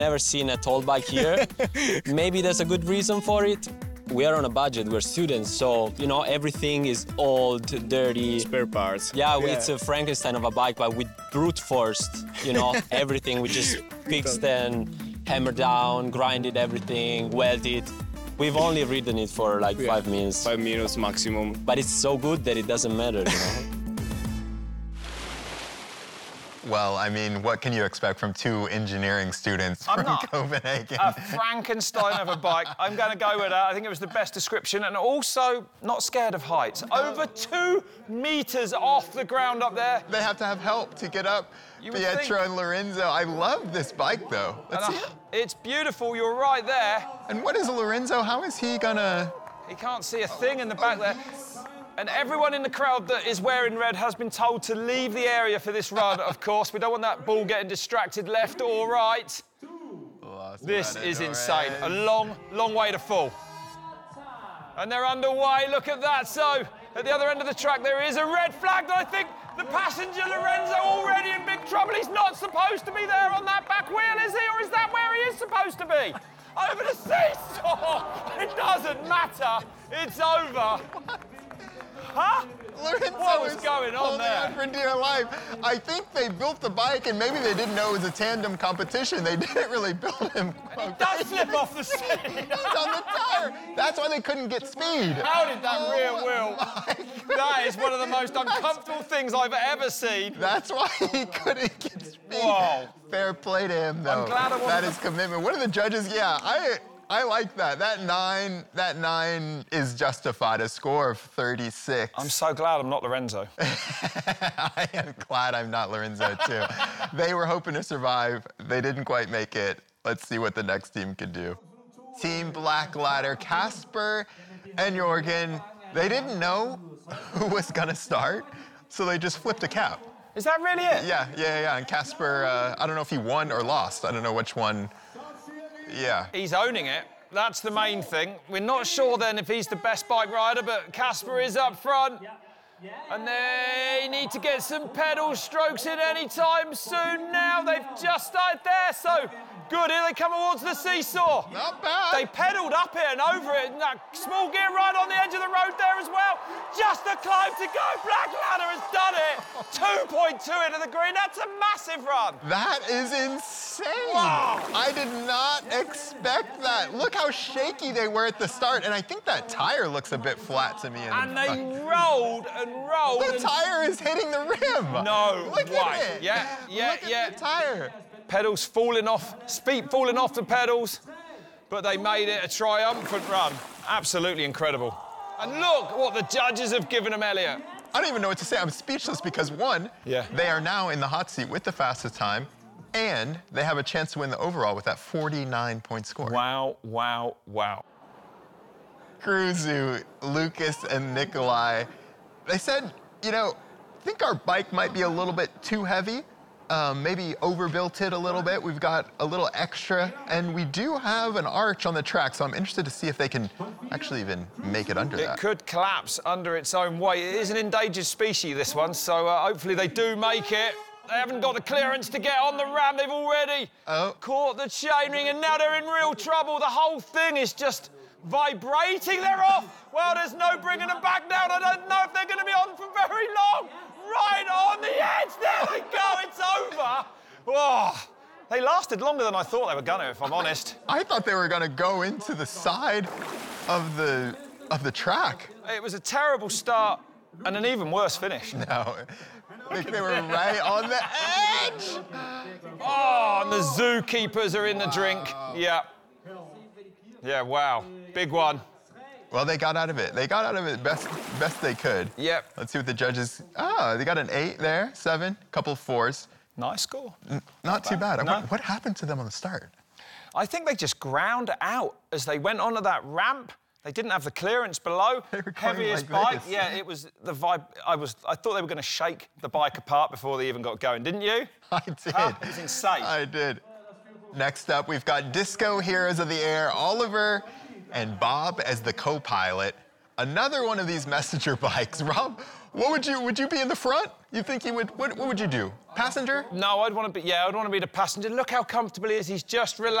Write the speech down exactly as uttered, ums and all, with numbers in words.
Never seen a tall bike here. Maybe there's a good reason for it. We are on a budget, we're students, so, you know, everything is old, dirty. Spare parts. Yeah, yeah. it's a Frankenstein of a bike, but with brute forced, you know, everything. We just fixed and hammered down, grinded everything, welded. We've only ridden it for like yeah. five minutes. Five minutes maximum. But it's so good that it doesn't matter, you know? Well, I mean, what can you expect from two engineering students I'm from not Copenhagen? A Frankenstein of a bike. I'm going to go with that. I think it was the best description, and also not scared of heights. Over two meters off the ground up there. They have to have help to get up. You would Pietro think. and Lorenzo. I love this bike, though. Let's And, see uh, it. It's beautiful. You're right there. And what is Lorenzo? How is he gonna? He can't see a thing in the back there. And everyone in the crowd that is wearing red has been told to leave the area for this run, of course. We don't want that ball getting distracted left or right. Lost This one, is Torres. insane. A long, long way to fall. And they're underway. Look at that. So, at the other end of the track, there is a red flag. I think the passenger, Lorenzo, already in big trouble. He's not supposed to be there on that back wheel, is he? Or is that where he is supposed to be? Over the seesaw. It doesn't matter. It's over. Huh? Lorenzo What was is going on holding there? on for dear life. I think they built the bike, and maybe they didn't know it was a tandem competition. They didn't really build him. It does slip off the seat. He's on the tire. That's why they couldn't get speed. How did that Oh rear my wheel? God. That is one of the most uncomfortable things I've ever seen. That's why he couldn't get speed. Whoa. Fair play to him, though. I'm glad I wasn't That the- is commitment. What are the judges? Yeah, I I like that. That nine, that nine is justified. A score of thirty-six. I'm so glad I'm not Lorenzo. I am glad I'm not Lorenzo, too. They were hoping to survive. They didn't quite make it. Let's see what the next team can do. Team Black Ladder, Casper and Jorgen. They didn't know who was going to start, so they just flipped a cap. Is that really it? Yeah, yeah, yeah. And Casper, uh, I don't know if he won or lost. I don't know which one. Yeah. He's owning it. That's the main thing. We're not sure then if he's the best bike rider, but Casper is up front. And they need to get some pedal strokes in any time soon now. They've just started there, so good. Here they come towards the seesaw. Not bad. They pedalled up it and over it. And that small gear right on the edge of the road there as well. Just a climb to go. Black Ladder has done it. two point two into the green. That's a massive run. That is insane. Wow. I did not expect that. Look how shaky they were at the start. And I think that tire looks a bit flat to me. In And the they front. rolled and rolled. The and tire is hitting the rim. No Look way. at it. Yeah, yeah, Look yeah. at the tire. Pedals falling off, feet falling off the pedals, but they made it a triumphant run. Absolutely incredible. And look what the judges have given them, Elliot. I don't even know what to say. I'm speechless because, one, Yeah. they are now in the hot seat with the fastest time, and they have a chance to win the overall with that forty-nine point score. Wow, wow, wow. Cruzu, Lucas, and Nikolai, they said, you know, I think our bike might be a little bit too heavy. Um, maybe overbuilt it a little bit. We've got a little extra, and we do have an arch on the track, so I'm interested to see if they can actually even make it under It that. could collapse under its own weight. It is an endangered species, this one, so uh, hopefully they do make it. They haven't got the clearance to get on the ramp. They've already Oh. caught the chainring, and now they're in real trouble. The whole thing is just vibrating. They're off. Well, there's no bringing them back down. I don't know if they're going to be on for very long. Right on the edge. There they go. It's over. Oh, they lasted longer than I thought they were going to, if I'm honest. I thought they were gonna go into the side of the of the track. It was a terrible start and an even worse finish. No, I think they were right on the edge. Oh, and the zookeepers are in the drink. Yeah. Yeah, wow. Big one. Well, they got out of it. They got out of it best best they could. Yep. Let's see what the judges. Ah, they got an eight there, seven, couple fours. Nice score. N- Not too bad. No. What, what happened to them on the start? I think they just ground out as they went onto that ramp. They didn't have the clearance below. They were going Heaviest like bike. this. Yeah, it was the vibe. I was. I thought they were going to shake the bike apart before they even got going, didn't you? I did. Huh? It was insane. I did. Next up, we've got Disco Heroes of the Air, Oliver and Bob as the co-pilot. Another one of these messenger bikes. Rob, what would you, would you be in the front? You think you would, what, what would you do? Passenger? No, I'd want to be, yeah, I'd want to be the passenger. Look how comfortable he is. He's just relaxed.